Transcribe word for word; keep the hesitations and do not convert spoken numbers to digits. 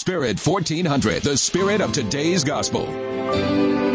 Spirit fourteen hundred, the spirit of today's gospel.